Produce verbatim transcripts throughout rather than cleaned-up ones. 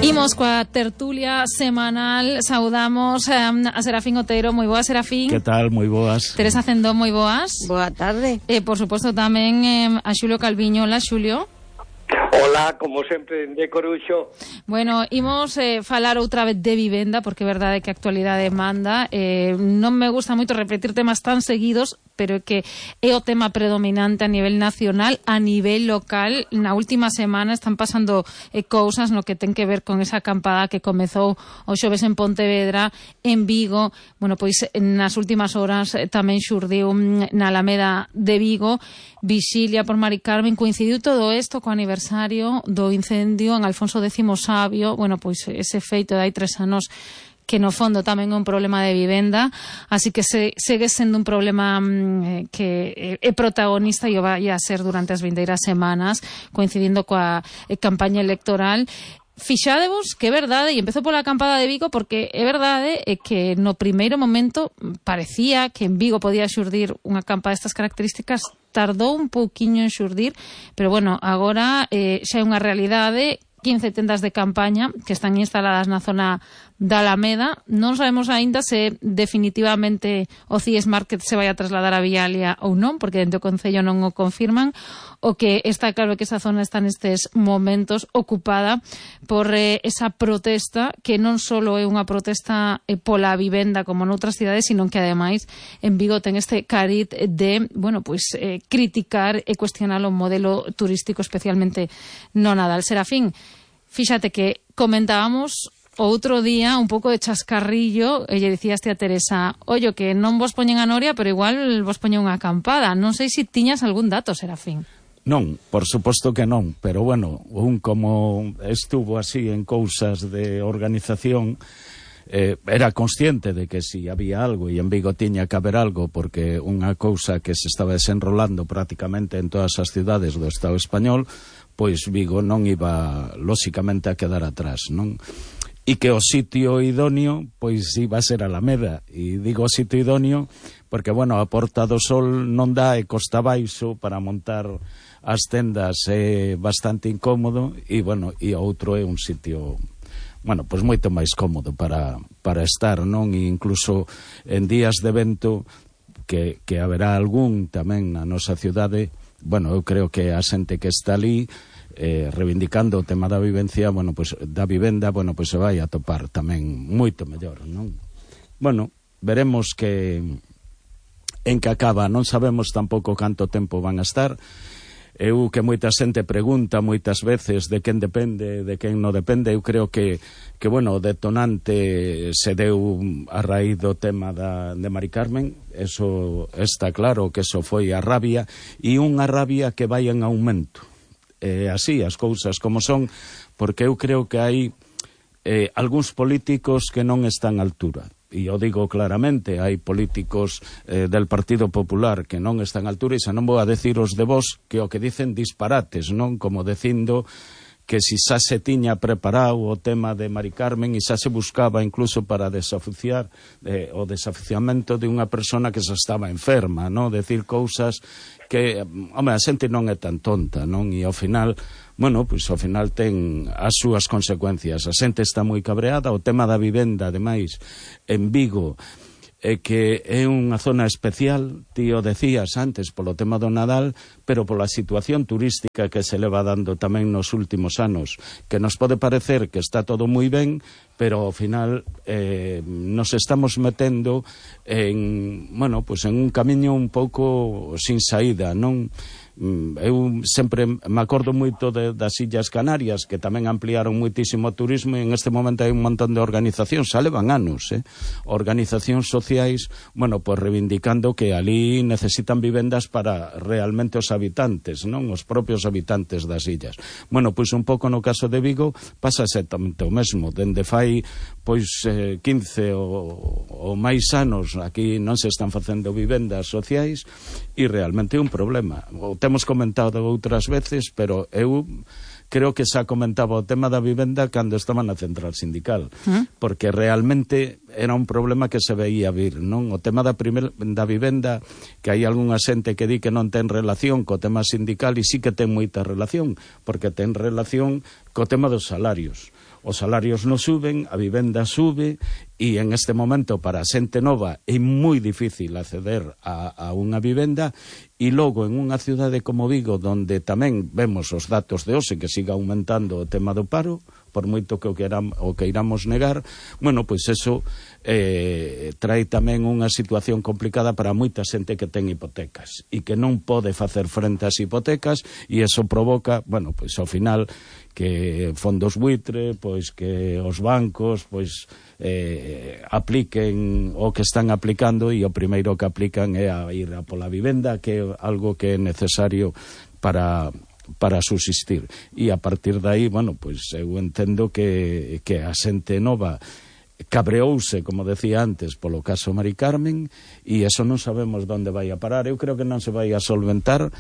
Imos coa tertulia semanal. Saudamos eh, a Serafín Otero. Moi boas, Serafín. Que tal? Moi boas. Teresa Cendón, moi boas. Boa tarde. E, por suposto, tamén eh, a Xulio Calviño. Hola, Xulio. Hola, como sempre, de Coruxo. Bueno, imos eh, falar outra vez de vivenda, porque é verdade que a actualidade manda. Eh, non me gusta moito repetir temas tan seguidos, pero que é o tema predominante a nivel nacional, a nivel local. Na última semana están pasando eh, cousas no que ten que ver con esa acampada que comezou o xoves en Pontevedra, en Vigo. Bueno, pois nas últimas horas eh, tamén xurdiu na Alameda de Vigo, vixilia por Mari Carmen. Coincidiu todo isto co aniversario do incendio en Alfonso X Sabio. Bueno, pois ese feito de hai tres anos que no fondo tamén é un problema de vivenda, así que se, segue sendo un problema mm, que é protagonista e o vai a ser durante as vindeiras semanas, coincidindo coa eh, campaña electoral. Fixadevos que é verdade, e empezo pola acampada de Vigo, porque é verdade é que no primeiro momento parecía que en Vigo podía xurdir unha acampada destas características. Tardou un pouquiño en xurdir, pero bueno, agora eh, xa é unha realidade. quince tendas de campaña que están instaladas na zona da Alameda. Non sabemos aínda se definitivamente o C I E S Market se vai a trasladar a Vialia ou non, porque dentro do Concello non o confirman. O que está claro é que esa zona está nestes momentos ocupada por eh, esa protesta, que non só é unha protesta eh, pola vivenda como noutras cidades, sino que ademais en Vigo ten este cariz de, bueno, pues eh, criticar e cuestionar o modelo turístico, especialmente no Nadal. Serafín, fíxate que comentábamos outro día un pouco de chascarrillo, e lle dicíaste a Teresa, ollo, que non vos poñen a noria, pero igual vos poñen unha acampada. Non sei se si tiñas algún dato, Serafín. Non, por suposto que non, pero bueno, un como estuvo así en cousas de organización, eh, era consciente de que si había algo, e en Vigo tiña que haber algo, porque unha cousa que se estaba desenrolando prácticamente en todas as cidades do Estado español, pois Vigo non iba lóxicamente a quedar atrás, non? E que o sitio idóneo pois iba a ser Alameda, e digo o sitio idóneo porque, bueno, a Porta do Sol non dá, e costa baixo para montar as tendas é bastante incómodo, e, bueno, e outro é un sitio, bueno, pois moito máis cómodo para, para estar, non? E incluso en días de evento que, que haberá algún tamén na nosa cidade, bueno, eu creo que a xente que está ali Eh, reivindicando o tema da vivencia, bueno, pues, da vivenda, bueno, pues se vai a topar tamén moito mellor, non? Bueno, veremos que en que acaba. Non sabemos tampouco canto tempo van a estar. Eu que moita xente pregunta moitas veces de quen depende, de quen non depende. Eu creo que, que bueno, o detonante se deu a raíz do tema da, de Mari Carmen. Eso está claro, que eso foi a rabia, e unha rabia que vai en aumento. Eh, así as cousas como son, porque eu creo que hai eh, algúns políticos que non están á altura, e eu digo claramente, hai políticos eh, del Partido Popular que non están á altura, e xa non vou a decir os de vos que o que dicen disparates, non? Como dicindo que si xa se tiña preparado o tema de Mari Carmen e xa se buscaba incluso para desaficiar eh, o desaficiamento de unha persona que xa estaba enferma, non? Decir cousas que, home, a xente non é tan tonta, non? E ao final, bueno, pois ao final ten as súas consecuencias. A xente está moi cabreada. O tema da vivenda, ademais, en Vigo, é que é unha zona especial, ti o decías antes, polo tema do Nadal, pero pola situación turística que se leva dando tamén nos últimos anos, que nos pode parecer que está todo moi ben, pero ao final eh, nos estamos metendo en, bueno, pues en un camiño un pouco sin saída, non? Eu sempre me acordo moito de, das Illas Canarias, que tamén ampliaron moitísimo o turismo, e en este momento hai un montón de organizacións, xa levan anos, eh? organizacións sociais, bueno, pues reivindicando que ali necesitan vivendas para realmente os habitantes, non? Os propios habitantes das illas. Bueno, pois un pouco no caso de Vigo pasa exactamente o mesmo. Dende fai pois eh, quince ou, ou máis anos aquí non se están facendo vivendas sociais, e realmente é un problema. O temos comentado outras veces, pero eu creo que xa comentaba o tema da vivenda cando estaba na central sindical, ¿Mm? Porque realmente era un problema que se veía vir, non? O tema da, primer, da vivenda, que hai algunha xente que di que non ten relación co tema sindical, e sí que ten moita relación, porque ten relación co tema dos salarios. Os salarios non suben, a vivenda sube, e en este momento para a xente nova é moi difícil acceder a, a unha vivenda, e logo en unha cidade como Vigo, donde tamén vemos os datos de hoxe que siga aumentando o tema do paro, por moito que o, que eram, o que iramos negar, bueno, pois eso eh, trae tamén unha situación complicada para moita xente que ten hipotecas e que non pode facer frente ás hipotecas, e eso provoca, bueno, pois ao final que fondos buitre, pois que os bancos, pois eh, apliquen o que están aplicando, e o primeiro que aplican é a ir a pola vivenda, que é algo que é necesario para para subsistir. E a partir de aí, bueno, pois eu entendo que, que a xente nova cabreouse, como decía antes, polo caso Mari Carmen, e eso non sabemos onde vai a parar. Eu creo que non se vai a solventar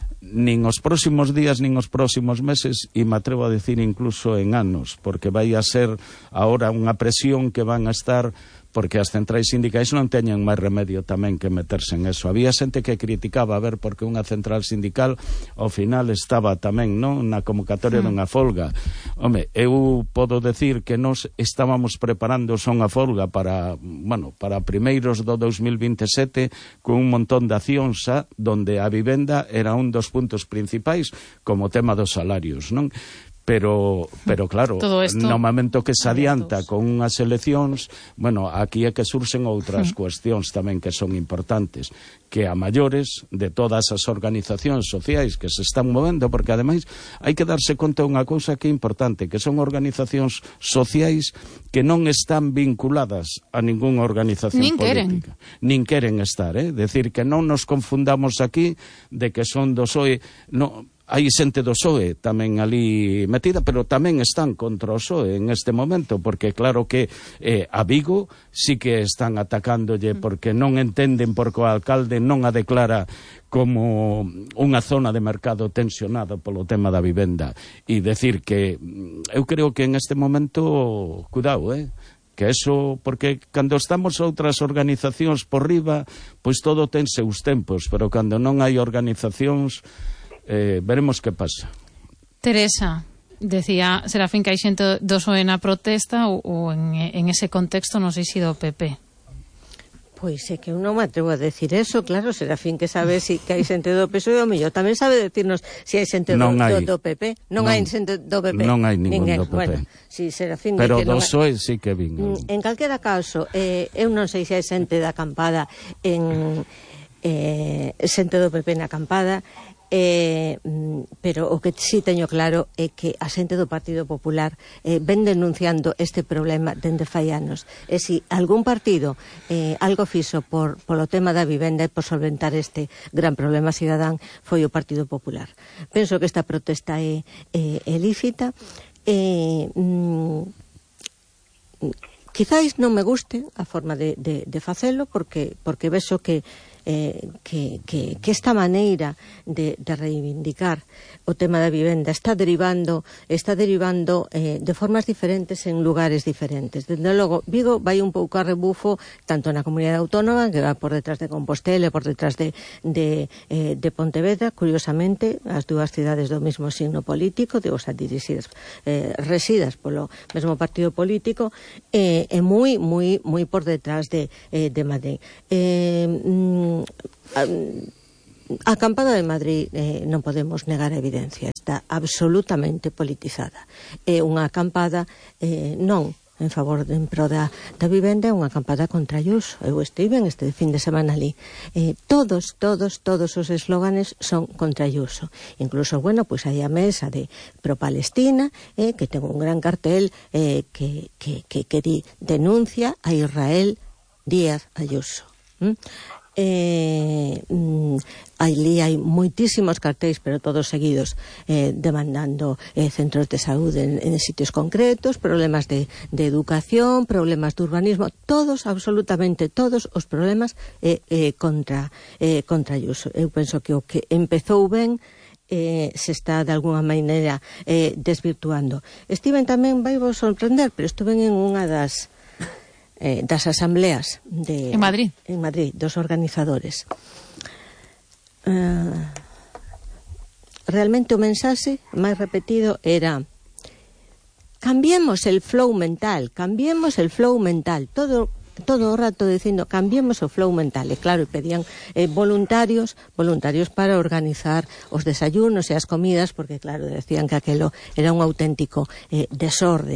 nin os próximos días, nin os próximos meses, e me atrevo a decir incluso en anos, porque vai a ser ahora unha presión que van a estar, porque as centrais sindicais non teñen máis remedio tamén que meterse en eso. Había xente que criticaba a ver porque unha central sindical ao final estaba tamén, non, na convocatoria mm. dunha folga. Home, eu podo decir que nós estábamos preparando xa unha folga para, bueno, para primeiros do dos mil veintesete, con un montón de accións xa, donde a vivenda era un dos puntos principais, como tema dos salarios, non? Pero, pero claro, no momento que se adianta con unhas eleccións, bueno, aquí é que surxen outras mm. cuestións tamén que son importantes, que a maiores de todas as organizacións sociais que se están movendo, porque ademais hai que darse conta unha cousa que é importante, que son organizacións sociais que non están vinculadas a ningunha organización nin política. Queren. Nin queren estar, eh? Decir que non nos confundamos aquí de que son do P S O E, no. Hai xente do P S O E tamén ali metida, pero tamén están contra o P S O E en este momento, porque claro que eh, a Vigo sí que están atacándolle porque non entenden porque o alcalde non a declara como unha zona de mercado tensionada polo tema da vivenda. E decir que eu creo que en este momento, cuidado, eh? Que eso, porque cando estamos outras organizacións por riba, pois todo ten seus tempos, pero cando non hai organizacións, Eh, veremos que pasa. Teresa, decía Serafín que hai xente do P S O E na protesta, ou, ou en, en ese contexto non sei se do P P. Pois é que eu non me atrevo a decir eso, claro, Serafín que sabe si que hai xente do P S O E, o mellor tamén sabe decirnos se si hai xente do, do, do P P. Non, non hai xente do P P. Non hai ningún Ninguén. do P P. Bueno, si Serafín pero do P S O E sí que vin. En calquera caso, eh, eu non sei se hai xente da acampada en eh, xente do P P na acampada. Eh, pero o que sí teño claro é que a xente do Partido Popular eh, ven denunciando este problema dende fai anos, e se si algún partido eh, algo fixo por, polo tema da vivenda e por solventar este gran problema cidadán foi o Partido Popular. Penso que esta protesta é, é, é lícita, e mm, quizáis non me guste a forma de, de, de facelo, porque, porque vexo que Eh, que, que, que esta maneira de, de reivindicar o tema da vivenda está derivando está derivando eh, de formas diferentes en lugares diferentes. Desde logo, Vigo vai un pouco a rebufo tanto na comunidade autónoma, que va por detrás de Compostela e por detrás de, de, eh, de Pontevedra, curiosamente as dúas cidades do mesmo signo político, de os dirixidas eh, residas polo mesmo partido político, e eh, moi moi moi por detrás de, eh, de Madrid. Eh, mm, A, a acampada de Madrid eh, non podemos negar a evidencia, está absolutamente politizada. É unha acampada eh, non en favor de, en pro da, da vivenda, é unha acampada contra Ayuso. Eu estive en este fin de semana ali. Eh, todos, todos, todos os eslóganes son contra Ayuso. Incluso, bueno, pois pues hai a mesa de pro-Palestina, eh, que ten un gran cartel eh, que, que, que, que di, denuncia a Israel Díaz Ayuso. ¿Mm? Eh, mm, ali hai moitísimos cartéis, pero todos seguidos eh, demandando eh, centros de saúde en, en sitios concretos, problemas de, de educación, problemas de urbanismo, todos, absolutamente todos os problemas eh, eh, contra eh, contra Ayuso. Eu penso que o que empezou ben Eh, se está de alguna maneira eh, desvirtuando. Estiven tamén, vai vos sorprender, pero estuve en unha das eh, das asambleas de, en Madrid, en Madrid, dos organizadores. Uh, realmente o mensaxe máis repetido era: cambiemos el flow mental, cambiemos el flow mental, todo todo o rato dicindo cambiemos o flow mental. E claro, pedían eh, voluntarios, voluntarios para organizar os desayunos e as comidas, porque claro, decían que aquelo era un auténtico eh, desorde.